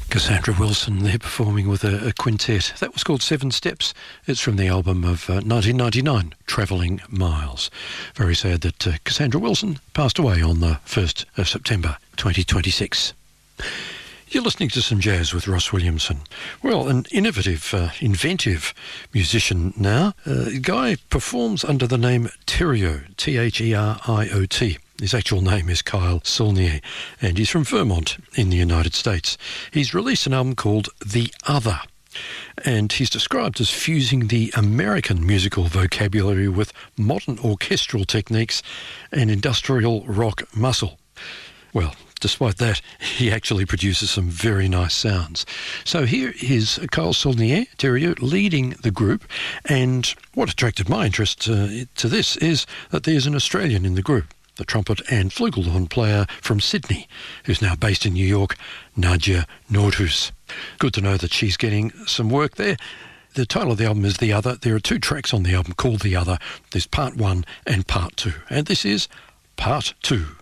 Cassandra Wilson there performing with a quintet. That was called Seven Steps. It's from the album of 1999, Travelling Miles. Very sad that Cassandra Wilson passed away on the 1st of September 2026. You're listening to some jazz with Ross Williamson. Well, an innovative, inventive musician now. The guy performs under the name Theriot, Theriot. His actual name is Kyle Saulnier, and he's from Vermont in the United States. He's released an album called The Other, and he's described as fusing the American musical vocabulary with modern orchestral techniques and industrial rock muscle. Well, despite that, he actually produces some very nice sounds. So here is Kyle Saulnier, Theriot, leading the group, and what attracted my interest to this is that there's an Australian in the group, the trumpet and flugelhorn player from Sydney, who's now based in New York, Nadja Nordhus. Good to know that she's getting some work there. The title of the album is The Other. There are 2 tracks on the album called The Other. There's part 1 and part 2, and this is part 2.